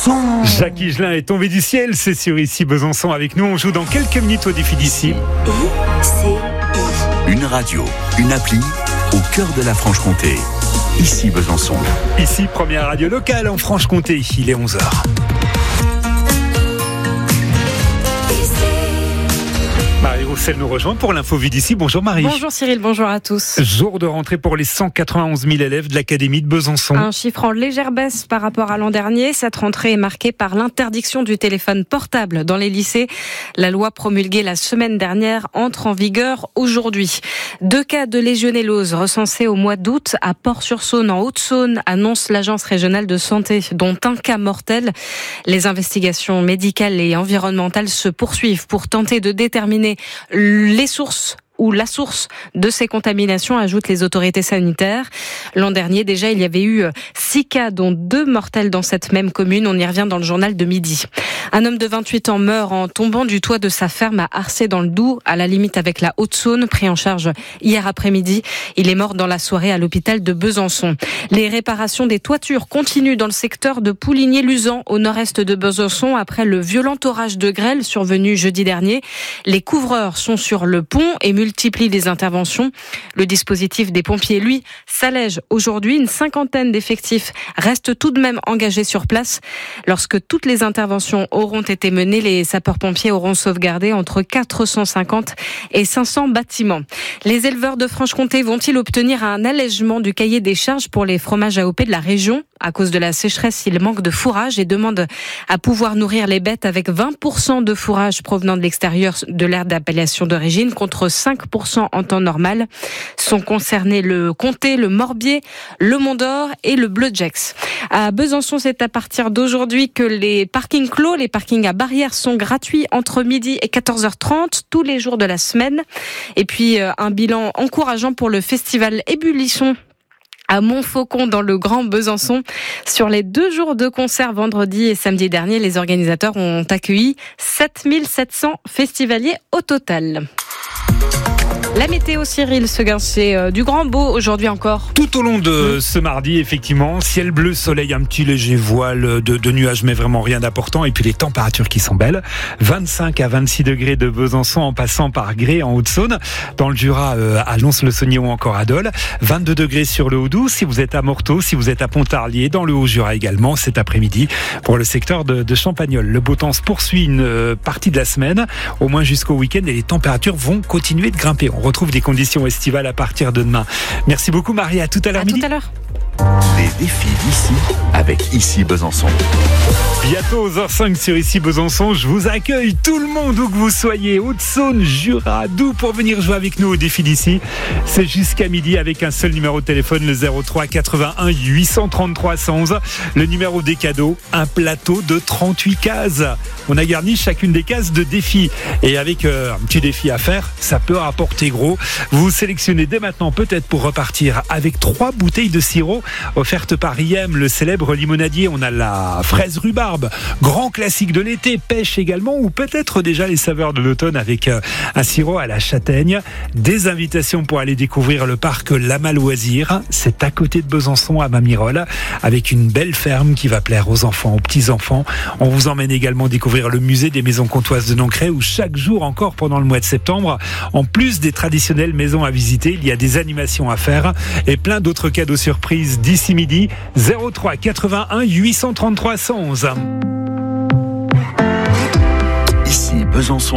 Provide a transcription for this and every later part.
Besançon. Jacques Higelin est tombé du ciel, c'est sur Ici Besançon avec nous. On joue dans quelques minutes au défi d'ici. Une radio, une appli au cœur de la Franche-Comté. Ici Besançon. Ici, première radio locale en Franche-Comté. Il est 11h. Marie Roussel nous rejoint pour l'info vue d'ici. Bonjour Marie. Bonjour Cyril, bonjour à tous. Jour de rentrée pour les 191 000 élèves de l'Académie de Besançon. Un chiffre en légère baisse par rapport à l'an dernier. Cette rentrée est marquée par l'interdiction du téléphone portable dans les lycées. La loi promulguée la semaine dernière entre en vigueur aujourd'hui. 2 cas de légionellose recensés au mois d'août à Port-sur-Saône en Haute-Saône, annonce l'Agence régionale de santé, dont un cas mortel. Les investigations médicales et environnementales se poursuivent pour tenter de déterminer les sources ou la source de ces contaminations, ajoutent les autorités sanitaires. L'an dernier, déjà, il y avait eu 6 cas, dont 2 mortels dans cette même commune. On y revient dans le journal de midi. Un homme de 28 ans meurt en tombant du toit de sa ferme à Arcé dans le Doubs, à la limite avec la Haute-Saône, pris en charge hier après-midi. Il est mort dans la soirée à l'hôpital de Besançon. Les réparations des toitures continuent dans le secteur de Pouligné-Luzan, au nord-est de Besançon, après le violent orage de grêle survenu jeudi dernier. Les couvreurs sont sur le pont et multiplie les interventions. Le dispositif des pompiers, lui, s'allège aujourd'hui. Une 50aine d'effectifs restent tout de même engagés sur place. Lorsque toutes les interventions auront été menées, les sapeurs-pompiers auront sauvegardé entre 450 et 500 bâtiments. Les éleveurs de Franche-Comté vont-ils obtenir un allègement du cahier des charges pour les fromages AOP de la région ? À cause de la sécheresse, il manque de fourrage et demandent à pouvoir nourrir les bêtes avec 20% de fourrage provenant de l'extérieur de l'aire d'appellation d'origine contre 5% en temps normal. Sont concernés le Comté, le Morbier, le Mont-d'Or et le Bleu-Gex. À Besançon, c'est à partir d'aujourd'hui que les parkings clos, les parkings à barrières sont gratuits entre midi et 14h30 tous les jours de la semaine. Et puis un bilan encourageant pour le festival Ébullition à Montfaucon dans le Grand Besançon. Sur les 2 jours de concert vendredi et samedi dernier, les organisateurs ont accueilli 7700 festivaliers au total. La météo, Cyril Seguin, c'est du grand beau aujourd'hui encore. Tout au long de ce mardi, effectivement, ciel bleu, soleil, un petit léger voile de nuages, mais vraiment rien d'important. Et puis les températures qui sont belles. 25 à 26 degrés de Besançon en passant par Gré en Haute-Saône. Dans le Jura, à Lons-le-Saunier ou encore à Dole. 22 degrés sur le Haut-Doubs. Si vous êtes à Morteau, si vous êtes à Pontarlier, dans le Haut-Jura également, cet après-midi, pour le secteur de Champagnole. Le beau temps se poursuit une partie de la semaine, au moins jusqu'au week-end, et les températures vont continuer de grimper. On retrouve des conditions estivales à partir de demain. Merci beaucoup Marie, à tout à l'heure. Tout à l'heure. Les défis d'ici avec Ici Besançon. Bientôt 11h05 sur Ici Besançon. Je vous accueille tout le monde où que vous soyez, Haute-Saône, Jura, Doubs, pour venir jouer avec nous au défi d'ici. C'est jusqu'à midi avec un seul numéro de téléphone, le 03 81 833 111. Le numéro des cadeaux, un plateau de 38 cases. On a garni chacune des cases de défi. Et avec un petit défi à faire, ça peut rapporter gros. Vous sélectionnez dès maintenant peut-être pour repartir avec 3 bouteilles de sirop offerte par IM, le célèbre limonadier. On a la fraise rhubarbe, grand classique de l'été, pêche également, ou peut-être déjà les saveurs de l'automne avec un sirop à la châtaigne. Des invitations pour aller découvrir le parc Lama Loisirs. C'est à côté de Besançon, à Mamirol, avec une belle ferme qui va plaire aux enfants, aux petits-enfants. On vous emmène également découvrir le musée des maisons comtoises de Nancray, où chaque jour encore pendant le mois de septembre, en plus des traditionnelles maisons à visiter, il y a des animations à faire et plein d'autres cadeaux surprises d'ici midi. 03 81 833 111. Ici Besançon.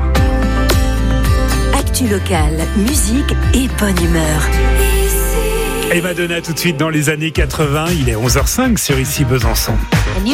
Actu locale, musique et bonne humeur. Et Madonna tout de suite dans les années 80. Il est 11h05 sur Ici Besançon.